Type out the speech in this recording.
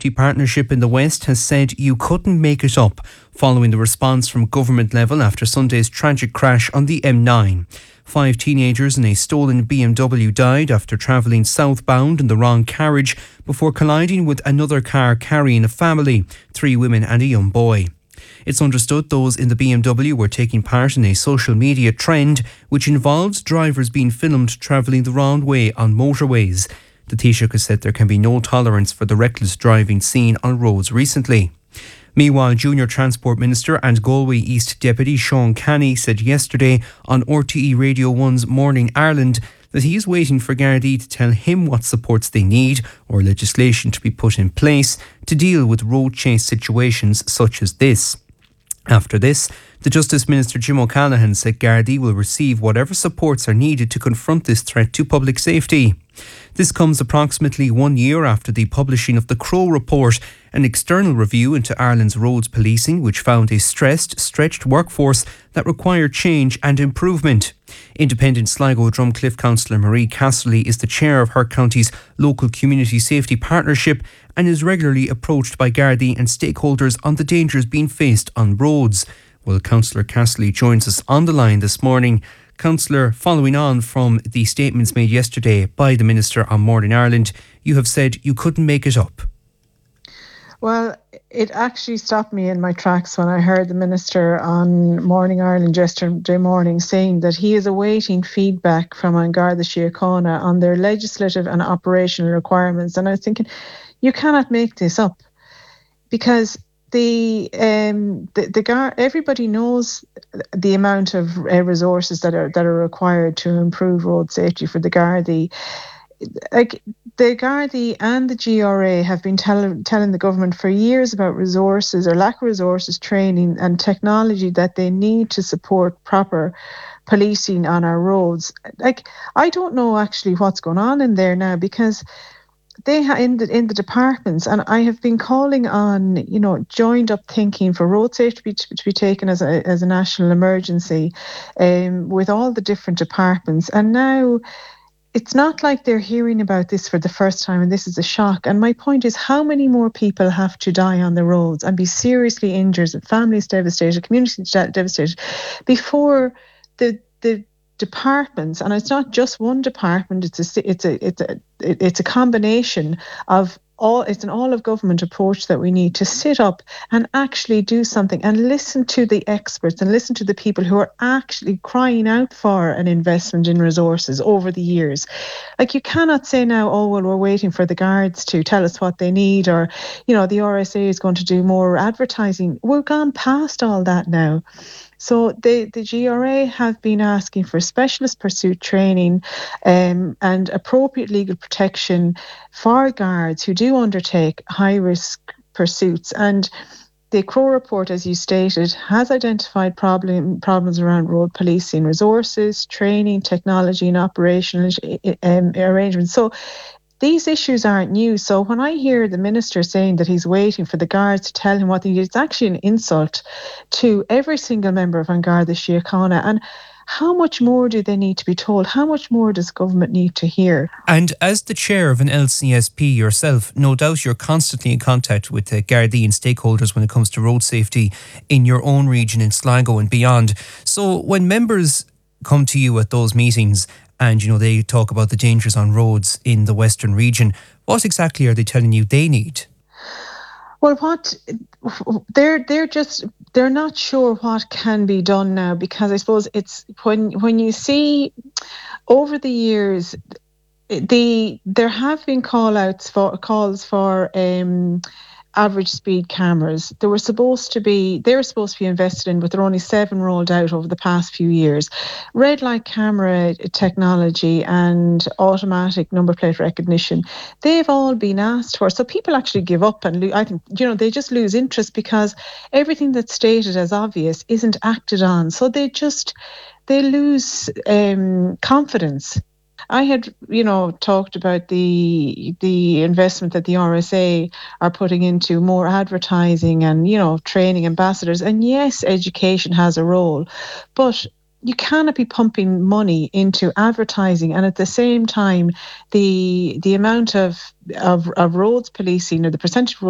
Safety Partnership in the West has said you couldn't make it up following the response from government level after Sunday's tragic crash on the M9. 5 teenagers in a stolen BMW died after travelling southbound in the wrong carriage before colliding with another car carrying a family, 3 women and a young boy. It's understood those in the BMW were taking part in a social media trend which involves drivers being filmed travelling the wrong way on motorways. The Taoiseach has said there can be no tolerance for the reckless driving seen on roads recently. Meanwhile, Junior Transport Minister and Galway East Deputy Sean Canny said yesterday on RTE Radio 1's Morning Ireland that he is waiting for Gardaí to tell him what supports they need or legislation to be put in place to deal with road chase situations such as this. After this, the Justice Minister Jim O'Callaghan said Gardaí will receive whatever supports are needed to confront this threat to public safety. This comes approximately 1 year after the publishing of the Crow Report, an external review into Ireland's roads policing which found a stretched workforce that required change and improvement. Independent Sligo Drumcliff councillor Marie Casserly is the chair of her county's local community safety partnership and is regularly approached by Gardaí and stakeholders on the dangers being faced on roads. Well, Councillor Casserly joins us on the line this morning. Councillor, following on from the statements made yesterday by the Minister on Morning Ireland, you have said you couldn't make it up. Well, it actually stopped me in my tracks when I heard the Minister on Morning Ireland yesterday morning saying that he is awaiting feedback from An Garda Síochána on their legislative and operational requirements. And I was thinking, you cannot make this up, because everybody knows the amount of resources that are required to improve road safety for the Gardaí. Like, the Gardaí and the GRA have been telling the government for years about resources or lack of resources, training and technology that they need to support proper policing on our roads. Like, I don't know actually what's going on in there now, because they in the departments, and I have been calling on, joined up thinking for road safety to be taken as a national emergency, with all the different departments. And now it's not like they're hearing about this for the first time, and this is a shock. And my point is, how many more people have to die on the roads and be seriously injured, families devastated, communities devastated, before the departments, and it's not just one department, it's a combination of all. It's an all of government approach that we need to sit up and actually do something and listen to the experts and listen to the people who are actually crying out for an investment in resources over the years. Like, you cannot say now, oh well, we're waiting for the guards to tell us what they need, or the RSA is going to do more advertising. We're gone past all that now. So the GRA have been asking for specialist pursuit training and appropriate legal protection for guards who do undertake high-risk pursuits. And the Crow Report, as you stated, has identified problems around road policing, resources, training, technology and operational arrangements. So these issues aren't new. So when I hear the Minister saying that he's waiting for the guards to tell him what they need, it's actually an insult to every single member of An Garda Síochána. And how much more do they need to be told? How much more does government need to hear? And as the chair of an LCSP yourself, no doubt you're constantly in contact with the Gardaí and stakeholders when it comes to road safety in your own region, in Sligo and beyond. So when members come to you at those meetings and, they talk about the dangers on roads in the Western region, what exactly are they telling you they need? Well, they're not sure what can be done now, because I suppose it's when you see over the years, there have been calls for average speed cameras. They were supposed to be invested in, but there are only 7 rolled out over the past few years. Red light camera technology and automatic number plate recognition, they've all been asked for. So people actually give up, and I think, they just lose interest because everything that's stated as obvious isn't acted on. So they lose confidence. I had, talked about the investment that the RSA are putting into more advertising and, training ambassadors. And yes, education has a role, but you cannot be pumping money into advertising and at the same time the amount of roads policing, or the percentage of